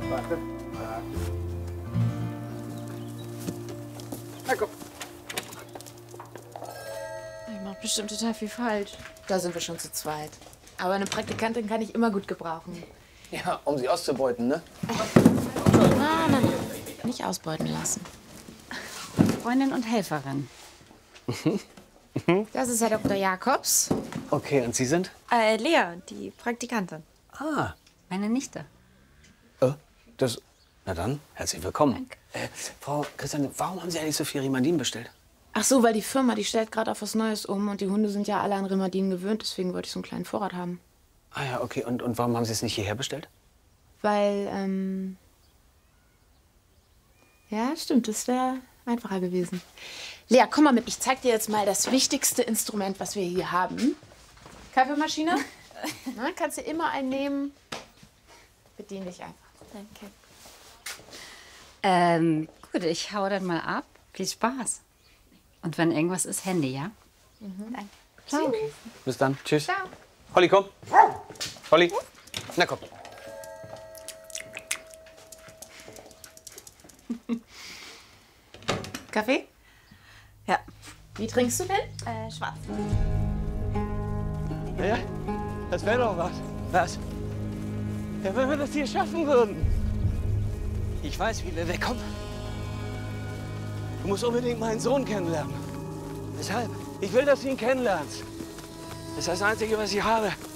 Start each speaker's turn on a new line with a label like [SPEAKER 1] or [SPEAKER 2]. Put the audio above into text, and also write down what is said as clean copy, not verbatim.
[SPEAKER 1] Warte. Na komm.
[SPEAKER 2] Ich mach bestimmt total viel falsch. Da sind wir schon zu zweit. Aber eine Praktikantin kann ich immer gut gebrauchen.
[SPEAKER 1] Ja, um sie auszubeuten, ne?
[SPEAKER 2] Nein. Nicht ausbeuten lassen.
[SPEAKER 3] Freundin und Helferin.
[SPEAKER 2] Das ist Herr Dr. Jakobs.
[SPEAKER 1] Okay, und Sie sind?
[SPEAKER 4] Lea, die Praktikantin.
[SPEAKER 1] Ah,
[SPEAKER 3] Meine Nichte.
[SPEAKER 1] das... Na dann, herzlich willkommen. Frau Christiane, warum haben Sie eigentlich so viel Rimadin bestellt?
[SPEAKER 2] Ach so, weil die Firma, die stellt gerade auf was Neues um und die Hunde sind ja alle an Rimadin gewöhnt, deswegen wollte ich so einen kleinen Vorrat haben.
[SPEAKER 1] Ah ja, okay. Und warum haben Sie es nicht hierher bestellt?
[SPEAKER 2] Weil, ja, stimmt, das wäre einfacher gewesen. Lea, komm mal mit, ich zeig dir jetzt mal das wichtigste Instrument, was wir hier haben. Kaffeemaschine. Na, kannst du immer einen nehmen. Bedien dich einfach.
[SPEAKER 4] Danke.
[SPEAKER 3] Gut, ich hau dann mal ab. Viel Spaß. Und wenn irgendwas ist, Handy, ja?
[SPEAKER 4] Danke.
[SPEAKER 3] Ciao.
[SPEAKER 1] Bis dann. Tschüss.
[SPEAKER 2] Ciao.
[SPEAKER 1] Holly, komm. Holly. Na komm.
[SPEAKER 2] Kaffee?
[SPEAKER 4] Ja.
[SPEAKER 2] Wie trinkst du denn?
[SPEAKER 4] Schwarz.
[SPEAKER 5] Ja, das wäre doch was. Was? Ja, wenn wir das hier schaffen würden. Ich weiß, wie wir wegkommen. Du musst unbedingt meinen Sohn kennenlernen. Weshalb? Ich will, dass du ihn kennenlernst. Das ist das Einzige, was ich habe.